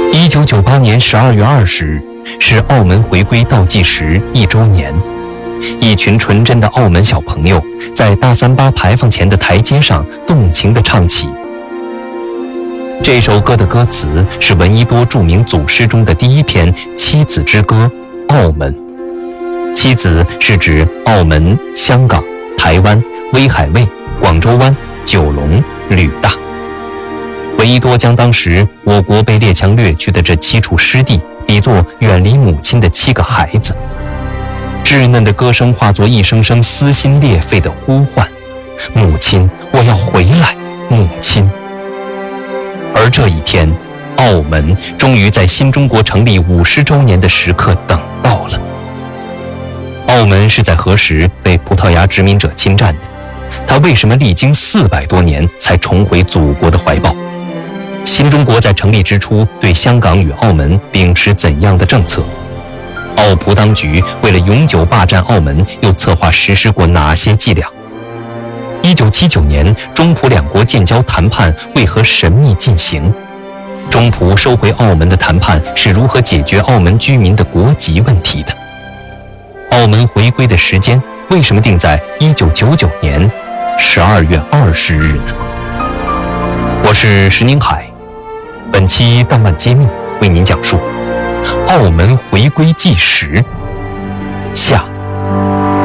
1998年12月20日是澳门回归倒计时1周年。一群纯真的澳门小朋友在大三巴牌坊前的台阶上动情地唱起。这首歌的歌词是闻一多著名组诗中的第一篇《七子之歌·澳门》。七子是指澳门、香港、台湾、威海卫、广州湾、九龙、旅大。闻一多将当时我国被列强掠去的这7处湿地比作远离母亲的7个孩子，稚嫩的歌声化作一声声撕心裂肺的呼唤：母亲，我要回来，母亲。而这一天，澳门终于在新中国成立50周年的时刻等到了。澳门是在何时被葡萄牙殖民者侵占的？它为什么历经400多年才重回祖国的怀抱？新中国在成立之初对香港与澳门秉持怎样的政策？澳葡当局为了永久霸占澳门，又策划实施过哪些伎俩？1979年，中葡两国建交谈判为何神秘进行？中葡收回澳门的谈判是如何解决澳门居民的国籍问题的？澳门回归的时间为什么定在1999年12月20日呢？我是石宁海，本期档案揭秘为您讲述澳门回归纪实下。